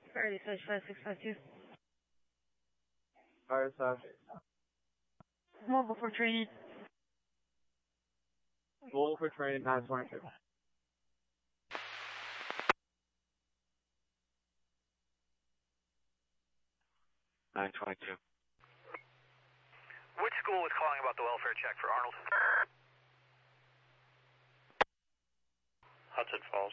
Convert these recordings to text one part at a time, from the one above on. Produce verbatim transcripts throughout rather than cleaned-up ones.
Priority Dispatch five six five two. Fire Dispatch. Mobile for training. Mobile for training, nine twenty-two. nine twenty-two. Which school was calling about the welfare check for Arnold? Hudson Falls.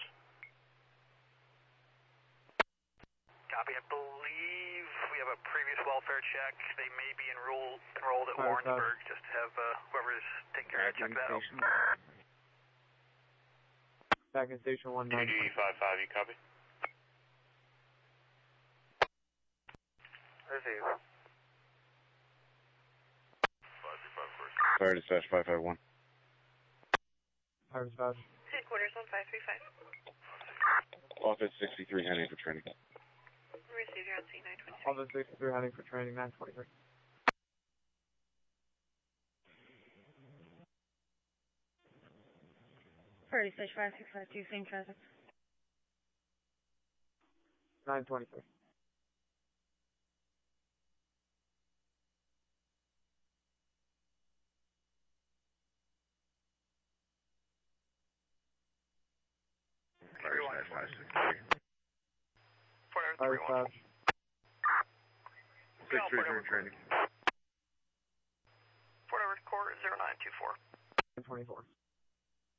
Copy. I believe we have a previous welfare check. They may be enrolled enrolled at Fire Warrensburg. Just have uh, whoever's taking care of it check that out. Back in station one nine. T D five five, you copy? Receive. Fire Dispatch five five one. Fire Dispatch. Headquarters one five three five. Office sixty-three heading for training. Receive your on C nine twenty-three. Office sixty-three heading for training, nine twenty-three. Priority Dispatch five six five two, same traffic. nine twenty-three. Fire Dispatch five six three. Fire Dispatch. six three for training. Fort Edward Court zero nine two four. nine twenty-four.